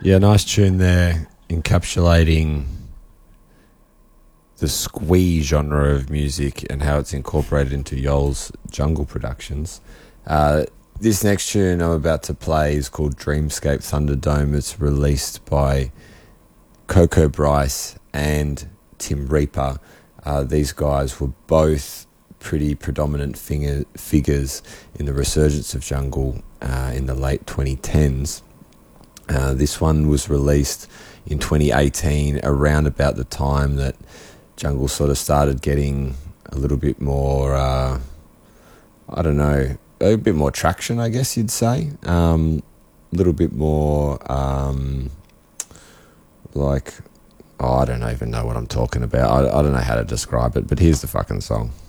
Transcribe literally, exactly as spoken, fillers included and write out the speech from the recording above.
Yeah, nice tune there, encapsulating the squee genre of music and how it's incorporated into Yoel's Jungle Productions. Uh, this next tune I'm about to play is called Dreamscape Thunderdome. It's released by Coco Bryce and Tim Reaper. Uh, these guys were both pretty predominant finger, figures in the resurgence of jungle uh, in the late twenty tens. Uh, this one was released in twenty eighteen, around about the time that jungle sort of started getting a little bit more, uh, I don't know, a bit more traction, I guess you'd say. Um, a little bit more, um, like, oh, I don't even know what I'm talking about. I, I don't know how to describe it, but here's the fucking song.